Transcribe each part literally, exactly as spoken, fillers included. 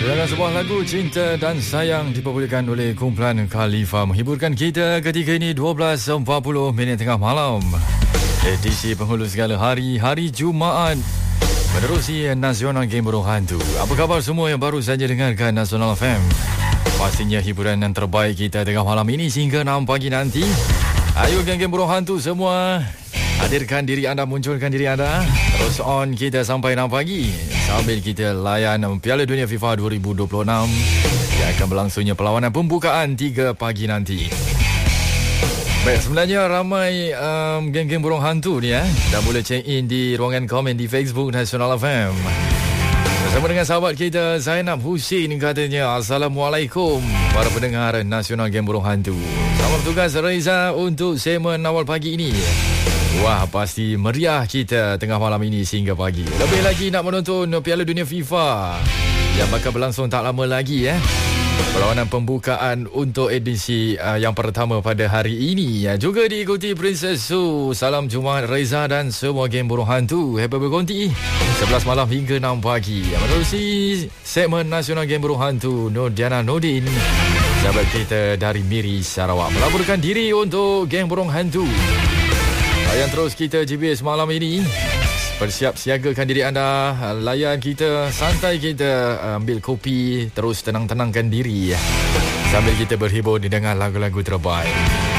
Dengan sebuah lagu Cinta dan Sayang dipopularkan oleh kumpulan Khalifa menghiburkan kita ketika ini dua belas empat puluh minit tengah malam. Edisi penghulu segala hari, hari Jumaat menerusi Nasional Game Burung Hantu. Apa khabar semua yang baru saja dengarkan Nasional F M? Pastinya hiburan yang terbaik kita tengah malam ini sehingga enam pagi nanti. Ayo geng-geng Burung Hantu semua, hadirkan diri anda, munculkan diri anda. Terus on kita sampai enam pagi sambil kita layan Piala Dunia FIFA dua ribu dua puluh enam yang akan berlangsungnya perlawanan pembukaan tiga pagi nanti. Baik, sebenarnya ramai um, geng-geng Burung Hantu ni eh, dah boleh check in di ruangan komen di Facebook Nasional F M. Bersama dengan sahabat kita Zainab Husin katanya, Assalamualaikum para pendengar Nasional Game Burung Hantu. Selamat bertugas Reza untuk segmen awal pagi ini. Wah, pasti meriah kita tengah malam ini sehingga pagi. Lebih lagi nak menonton Piala Dunia FIFA yang bakal berlangsung tak lama lagi eh. Perlawanan pembukaan untuk edisi uh, yang pertama pada hari ini ya, juga diikuti Princess Su. Salam Jumaat Reza dan semua geng Burung Hantu. Happy berkonti sebelas malam hingga enam pagi. Yang menerusi segmen Nasional Game Burung Hantu, Nur Diana Nordin, sahabat kita dari Miri Sarawak, melaporkan diri untuk geng Burung Hantu. Layan terus kita G B S malam ini. Bersiap siagakan diri anda, layan kita, santai kita, ambil kopi, terus tenang-tenangkan diri sambil kita berhibur dengan lagu-lagu terbaik.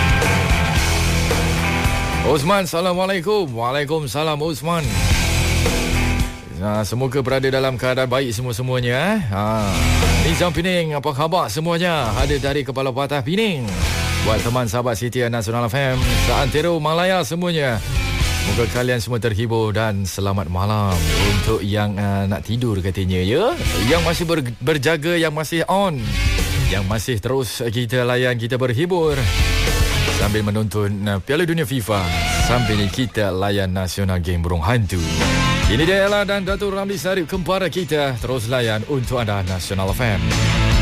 Osman, Assalamualaikum. Waalaikumsalam Osman. Nah, semoga berada dalam keadaan baik semua-semuanya. Ha. Nizam Pening, apa khabar semuanya? Hadir dari Kepala Patah Pening. Buat teman sahabat setia Nasional F M, seantero Malaya semuanya. Moga kalian semua terhibur dan selamat malam. Untuk yang uh, nak tidur katanya ya, yang masih ber, berjaga, yang masih on, yang masih terus kita layan, kita berhibur sambil menonton uh, Piala Dunia FIFA, sambil kita layan Nasional Game Burung Hantu. Ini dia Ella dan Datuk Ramli Sarip, kempara kita, terus layan untuk anda Nasional F M.